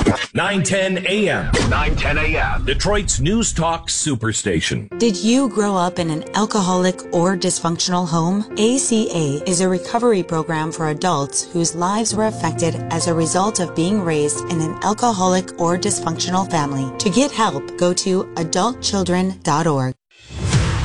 910 AM. 910 AM. Detroit's News Talk Superstation. Did you grow up in an alcoholic or dysfunctional home? ACA is a recovery program for adults whose lives were affected as a result of being raised in an alcoholic or dysfunctional family. To get help, go to adultchildren.org.